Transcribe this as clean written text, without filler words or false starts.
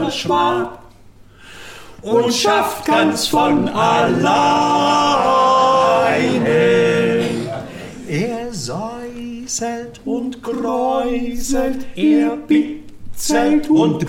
der Schwab und schafft ganz von alleine. Er säuselt und kräuselt, er bitzelt und